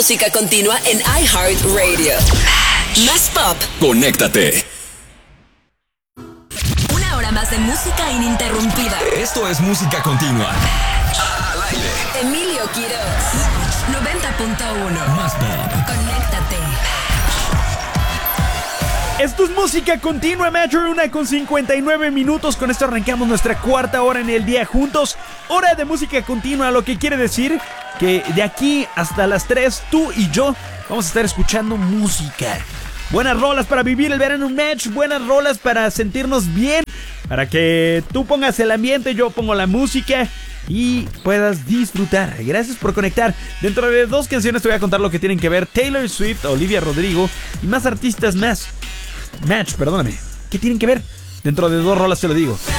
música continua en iHeartRadio. Más pop. Conéctate. Una hora más de música ininterrumpida. Esto es música continua. Al aire. Emilio Quiroz, 90.1. Más pop. Conéctate. Esto es música continua, Metro, 1:59. Con esto arrancamos nuestra cuarta hora en el día juntos. Hora de música continua, lo que quiere decir que de aquí hasta las 3, tú y yo vamos a estar escuchando música. Buenas rolas para vivir el verano, Match. Buenas rolas para sentirnos bien. Para que tú pongas el ambiente, yo pongo la música y puedas disfrutar. Gracias por conectar. Dentro de 2 canciones te voy a contar lo que tienen que ver Taylor Swift, Olivia Rodrigo y más artistas más. Match, perdóname. ¿Qué tienen que ver? Dentro de 2 rolas te lo digo.